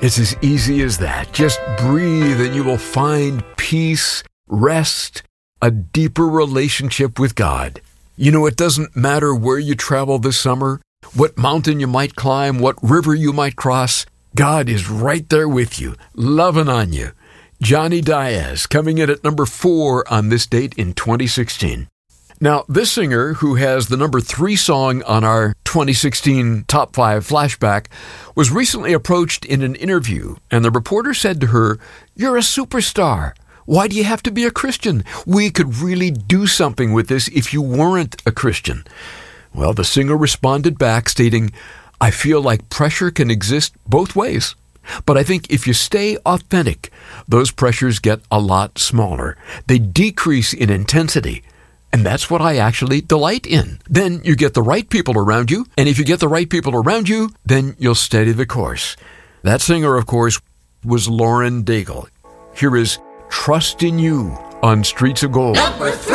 It's as easy as that. Just breathe and you will find peace, rest, a deeper relationship with God. You know, it doesn't matter where you travel this summer, what mountain you might climb, what river you might cross. God is right there with you, loving on you. Johnny Diaz coming in at number 4 on this date in 2016. Now, this singer, who has the number 3 song on our 2016 Top 5 Flashback, was recently approached in an interview, and the reporter said to her, "You're a superstar. Why do you have to be a Christian? We could really do something with this if you weren't a Christian." Well, the singer responded back stating, "I feel like pressure can exist both ways. But I think if you stay authentic, those pressures get a lot smaller. They decrease in intensity. And that's what I actually delight in. Then you get the right people around you, and if you get the right people around you, then you'll steady the course." That singer, of course, was Lauren Daigle. Here is Trust in You on Streets of Gold. Number 3.